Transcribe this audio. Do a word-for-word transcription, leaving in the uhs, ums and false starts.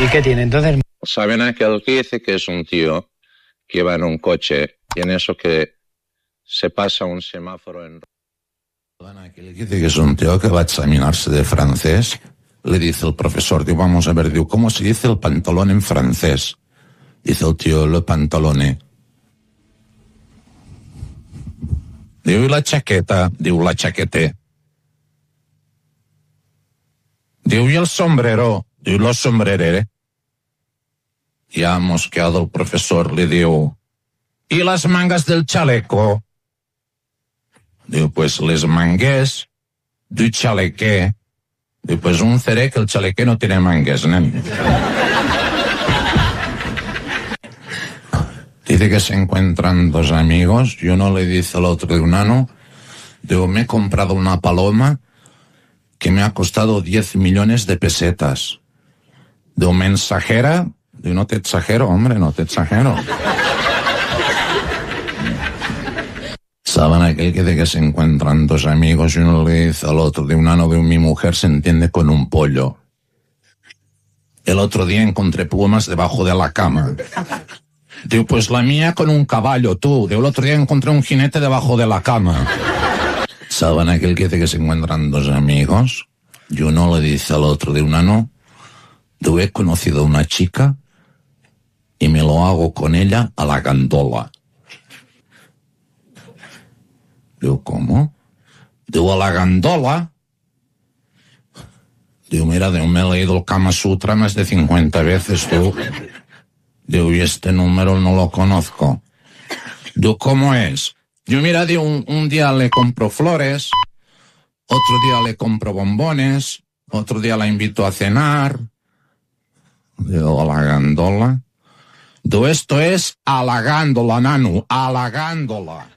¿Y qué tiene entonces? ¿Saben aquel que dice que es un tío que va en un coche y en eso que se pasa un semáforo en... Aquel que dice que es un tío que va a examinarse de francés, le dice el profesor, digo, vamos a ver, digo, ¿cómo se dice el pantalón en francés? Dice el tío, le pantalone. Digo, ¿y la chaqueta? Digo, la chaquete. Digo, ¿y el sombrero? Digo, los sombrerere. Ya mosqueado el profesor, le digo, ¿y las mangas del chaleco? Digo, pues les mangues du chalequé. Digo, pues un ceré que el chalequé no tiene mangues, nen. Dice que se encuentran dos amigos y uno le dice al otro de un ano, digo, me he comprado una paloma que me ha costado diez millones de pesetas. Digo, mensajera. Digo, no te exagero, hombre, no te exagero. Saben aquel que de que se encuentran dos amigos y uno le dice al otro, de un ano de mi mujer se entiende con un pollo. El otro día encontré plumas debajo de la cama. Digo, pues la mía con un caballo, tú. Digo, el otro día encontré un jinete debajo de la cama. ¿Saben aquel que dice que se encuentran dos amigos? Y uno le dice al otro de un ano, yo he conocido a una chica y me lo hago con ella a la gandola. Digo, ¿cómo? Digo, a la gandola. Digo, mira, digo, me he leído el Kama Sutra más de cincuenta veces, tú. Digo, y este número no lo conozco. Digo, ¿cómo es? Digo, mira, digo, un, un día le compro flores, otro día le compro bombones, otro día la invito a cenar. Digo, a la gandola. Digo, esto es a la gándola, nanu, a la gándola.